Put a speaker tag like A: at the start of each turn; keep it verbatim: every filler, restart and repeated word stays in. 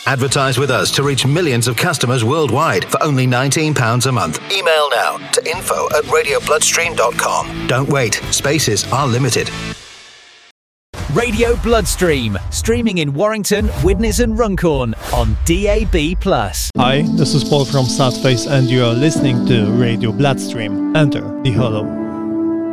A: Advertise with us to reach millions of customers worldwide for only nineteen pounds a month. Email now to info at radio bloodstream dot com. Don't wait. Spaces are limited.
B: Radio Bloodstream, streaming in Warrington, Widnes and Runcorn on D A B plus.
C: Hi, this is Paul from Sadface and you are listening to Radio Bloodstream. Enter the Hollow.